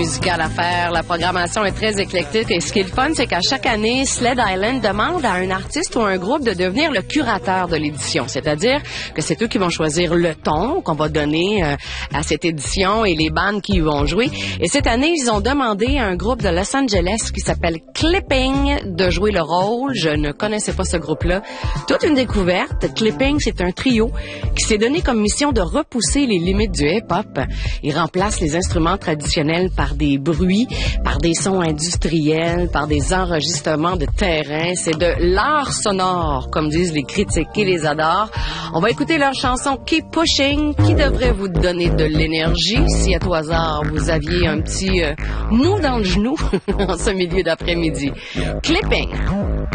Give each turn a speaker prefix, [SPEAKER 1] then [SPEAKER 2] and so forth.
[SPEAKER 1] Musical à faire. La programmation est très éclectique et ce qui est le fun, c'est qu'à chaque année, Sled Island demande à un artiste ou un groupe de devenir le curateur de l'édition. C'est-à-dire que c'est eux qui vont choisir le ton qu'on va donner à cette édition et les bandes qui y vont jouer. Et cette année, ils ont demandé à un groupe de Los Angeles qui s'appelle Clipping de jouer le rôle. Je ne connaissais pas ce groupe-là. Toute une découverte. Clipping, c'est un trio qui s'est donné comme mission de repousser les limites du hip-hop. Ils remplacent les instruments traditionnels par des bruits, par des sons industriels, par des enregistrements de terrain. C'est de l'art sonore, comme disent les critiques qui les adorent. On va écouter leur chanson Keep Pushing, qui devrait vous donner de l'énergie si à tout hasard vous aviez un petit nœud dans le genou en ce milieu d'après-midi. Clipping.